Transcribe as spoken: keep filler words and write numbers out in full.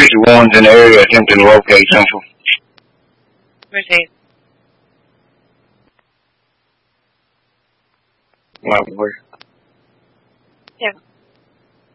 sixty-ones in the area attempting to locate Central. Received. Might work. Yeah.